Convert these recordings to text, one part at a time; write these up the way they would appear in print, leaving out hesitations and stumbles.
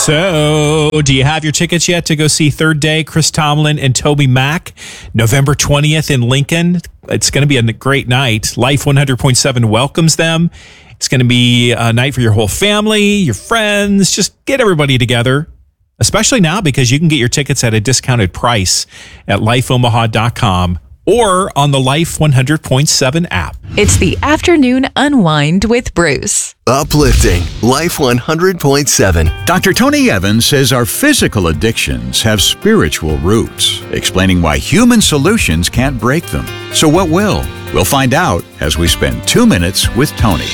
So, do you have your tickets yet to go see Third Day, Chris Tomlin and Toby Mac, November 20th in Lincoln? It's going to be a great night. Life 100.7 welcomes them. It's going to be a night for your whole family, your friends. Just get everybody together, especially now because you can get your tickets at a discounted price at lifeomaha.com or on the Life 100.7 app. It's the Afternoon Unwind with Bruce. Uplifting Life 100.7. Dr. Tony Evans says our physical addictions have spiritual roots, explaining why human solutions can't break them. So what will? We'll find out as we spend 2 minutes with Tony.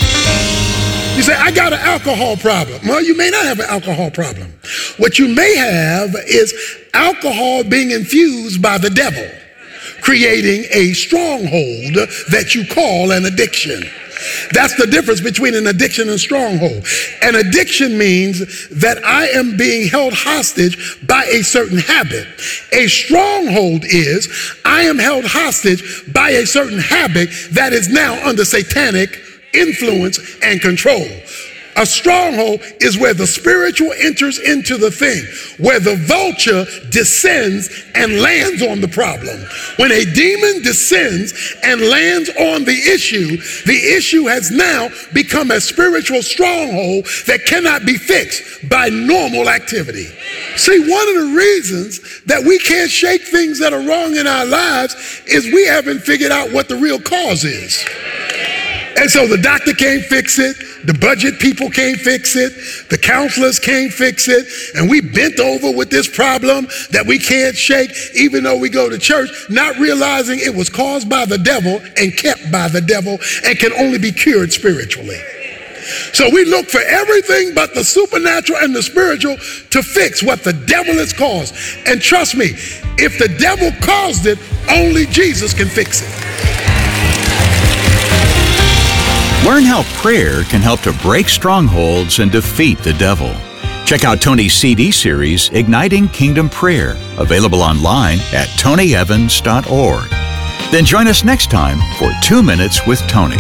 You say, I got an alcohol problem. Well, you may not have an alcohol problem. What you may have is alcohol being infused by the devil, creating a stronghold that you call an addiction. That's the difference between an addiction and a stronghold. An addiction means that I am being held hostage by a certain habit. A stronghold is I am held hostage by a certain habit that is now under satanic influence and control. A stronghold is where the spiritual enters into the thing, where the vulture descends and lands on the problem. When a demon descends and lands on the issue has now become a spiritual stronghold that cannot be fixed by normal activity. See, one of the reasons that we can't shake things that are wrong in our lives is we haven't figured out what the real cause is. And so the doctor can't fix it, the budget people can't fix it, the counselors can't fix it, and we bent over with this problem that we can't shake, even though we go to church, not realizing it was caused by the devil and kept by the devil and can only be cured spiritually. So we look for everything but the supernatural and the spiritual to fix what the devil has caused. And trust me, if the devil caused it, only Jesus can fix it. Learn how prayer can help to break strongholds and defeat the devil. Check out Tony's CD series, Igniting Kingdom Prayer, available online at tonyevans.org. Then join us next time for 2 Minutes with Tony.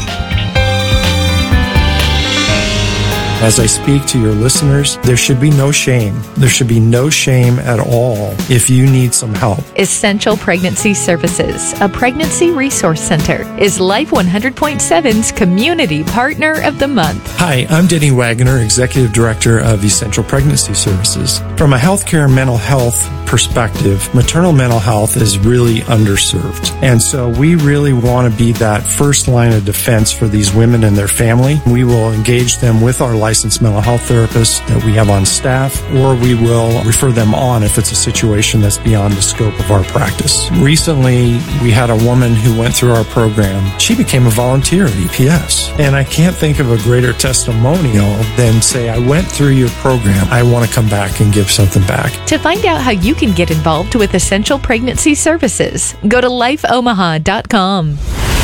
As I speak to your listeners, there should be no shame. There should be no shame at all if you need some help. Essential Pregnancy Services, a pregnancy resource center, is Life 100.7's Community Partner of the Month. Hi, I'm Denny Wagner, Executive Director of Essential Pregnancy Services. From a healthcare mental health perspective, maternal mental health is really underserved. And so we really want to be that first line of defense for these women and their family. We will engage them with our licensed mental health therapists that we have on staff, or we will refer them on if it's a situation that's beyond the scope of our practice. Recently, we had a woman who went through our program. She became a volunteer at EPS. And I can't think of a greater testimonial than say, I went through your program. I want to come back and give something back. To find out how you can get involved with Essential Pregnancy Services, go to lifeomaha.com.